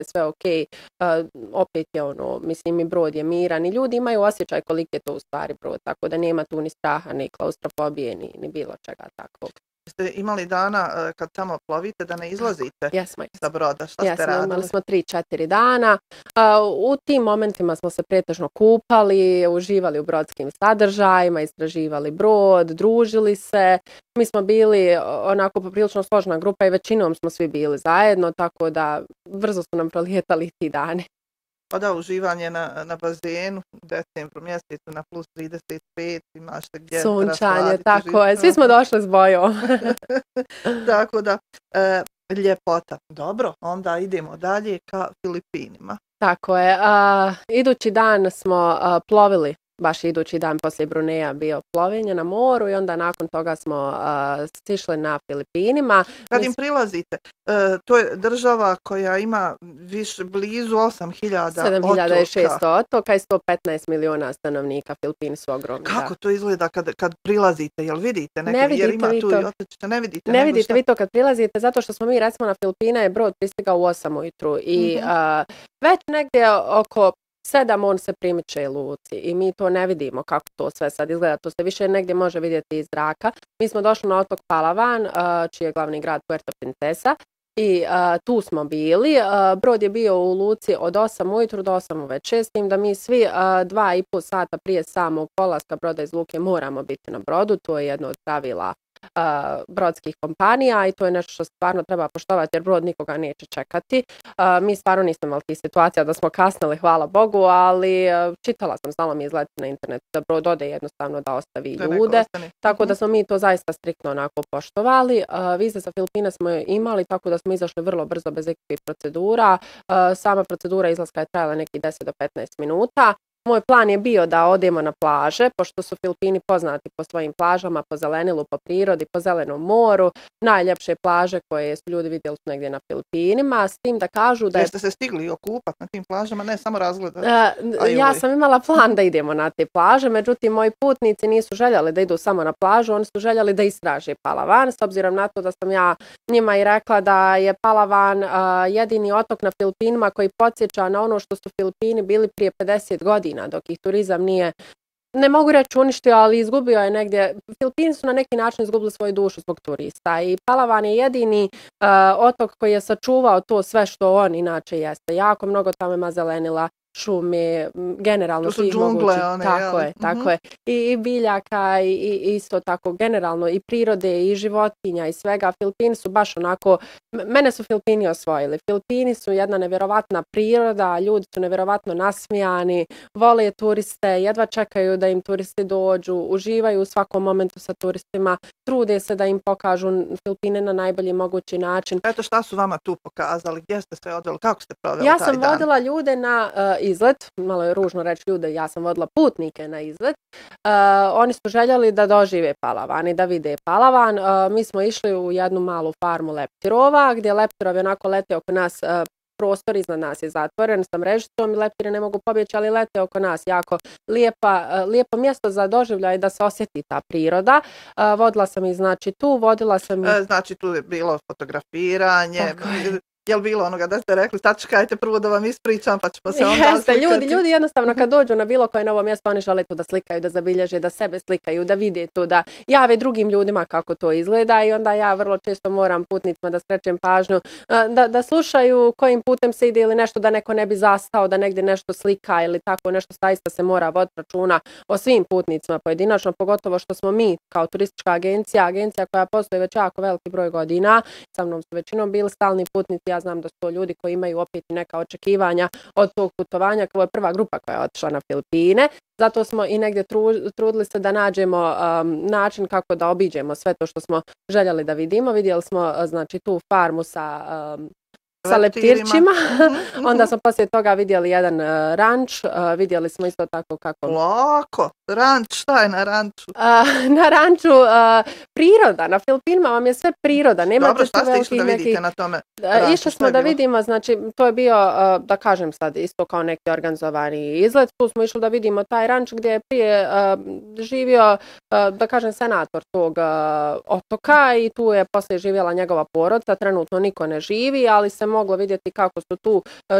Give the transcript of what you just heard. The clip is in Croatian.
sve ok, opet je mislim i brod je miran i ljudi imaju osjećaj koliki je to u stvari brod, tako da nema tu ni straha, ni klaustrofobije, ni bilo čega takvog. Ste imali dana kad tamo plovite da ne izlazite sa broda? Šta ste radili? Imali smo 3-4 dana. U tim momentima smo se pretežno kupali, uživali u brodskim sadržajima, istraživali brod, družili se. Mi smo bili onako poprilično složna grupa i većinom smo svi bili zajedno, tako da brzo su nam prolijetali ti dani. Pa da, uživanje na bazenu u decembru mjesecu na plus 35, imaš se gdje sunčanje, tako je, svi smo došli s bojom. Tako da, ljepota. Dobro, onda idemo dalje ka Filipinima. Tako je, idući dan smo plovili, baš idući dan poslije Bruneja bio plovenje na moru i onda nakon toga smo stišli na Filipinima. Kad im prilazite, to je država koja ima blizu 8.000 otoka. 7.600 otoka i 115 miliona stanovnika. Filipini su ogromni. Kako to izgleda kad prilazite? Jel vidite neke, jer ima tu i otočića? Ne vidite? Ne vidite vi to kad prilazite, zato što smo mi recimo na Filipine, brod pristigao u 8 ujutru i već negdje oko 7 on se primiče luci i mi to ne vidimo kako to sve sad izgleda, to se više negdje može vidjeti iz zraka. Mi smo došli na otok Palawan, čiji je glavni grad Puerto Princesa i tu smo bili. Brod je bio u luci od 8 ujutru do 8 uveče, s tim da mi svi 2,5 sata prije samog polaska broda iz luke moramo biti na brodu, to je jedno od pravila brodskih kompanija i to je nešto što stvarno treba poštovati jer brod nikoga neće čekati. Mi stvarno nismo imali tih situacija da smo kasnili, hvala Bogu, ali čitala sam, znala mi izleti na internetu da brod ode jednostavno da ostavi ljude, tako da smo mi to zaista striktno onako poštovali. Vize za Filipine smo imali, tako da smo izašli vrlo brzo bez ikakvih procedura. Sama procedura izlaska je trajala neki 10 do 15 minuta. Moj plan je bio da odemo na plaže, pošto su Filipini poznati po svojim plažama, po zelenilu, po prirodi, po zelenom moru. Najljepše plaže koje su ljudi vidjeli su negdje na Filipinima, s tim da kažu da Jeste se stigli okupati na tim plažama, ne samo razgledati? Ja sam imala plan da idemo na te plaže, međutim moji putnici nisu željeli da idu samo na plažu, oni su željeli da istraže Palawan, s obzirom na to da sam ja njima i rekla da je Palawan jedini otok na Filipinima koji podsjeća na ono što su Filipini bili prije 50 godina. Dok ih turizam nije, ne mogu reći uništio, ali izgubio je negdje. Filipini su na neki način izgubili svoju dušu zbog turista i Palawan je jedini otok koji je sačuvao to sve što on inače jeste. Jako mnogo tamo ima zelenila, šume, generalno svih mogućih. Tako je. I biljaka i isto tako generalno i prirode i životinja i svega. Filipini su baš onako, mene su Filipini osvojili. Filipini su jedna nevjerovatna priroda, ljudi su nevjerovatno nasmijani, vole turiste, jedva čekaju da im turisti dođu, uživaju u svakom momentu sa turistima, trude se da im pokažu Filipine na najbolji mogući način. Eto, šta su vama tu pokazali? Gdje ste sve odveli? Kako ste proveli taj dan? Ja sam vodila ljude na izlet, malo je ružno reći ljude, ja sam vodila putnike na izlet. Oni su željeli da dožive Palawan i da vide Palawan. Mi smo išli u jednu malu farmu leptirova, gdje leptirovi onako lete oko nas, prostor iznad nas je zatvoren sa mrežicom i leptiri ne mogu pobjeći, ali lete oko nas. Jako lijepo mjesto za doživljaj da se osjeti ta priroda. Vodila sam i znači tu, vodila sam i... Znači tu je bilo fotografiranje, je li bilo onoga da ste rekli, sačekajte prvo da vam ispričam pa ćemo se onda slikati? Ljudi jednostavno kad dođu na bilo koje novo mjesto, oni žele to da slikaju, da zabilježe, da sebe slikaju, da vide to, da jave drugim ljudima kako to izgleda i onda ja vrlo često moram putnicima da skrećem pažnju, da slušaju kojim putem se ide ili nešto da neko ne bi zastao, da negdje nešto slika ili tako nešto, zaista se mora voditi računa o svim putnicima pojedinačno, pogotovo što smo mi kao turistička agencija koja postoji već jako veliki broj godina, sa mnom su većinom bili stalni putnici. Ja znam da su to ljudi koji imaju opet neka očekivanja od tog putovanja. Ovo je prva grupa koja je otišla na Filipine. Zato smo i negdje trudili se da nađemo način kako da obiđemo sve to što smo željeli da vidimo. Vidjeli smo znači tu farmu sa leptirčima. Onda smo poslije toga vidjeli jedan ranč. Vidjeli smo isto tako kako... Lako, ranč, šta je na ranču? Na ranču priroda. Na Filipinima vam je sve priroda. Dobro, šta ste išli da vidite na tome ranču? Išli smo da vidimo, znači to je bio, da kažem sad, isto kao neki organizovani izlet. Tu smo išli da vidimo taj ranč gdje je prije živio, da kažem, senator tog otoka i tu je poslije živjela njegova porodica. Trenutno niko ne živi, ali se moglo vidjeti kako su tu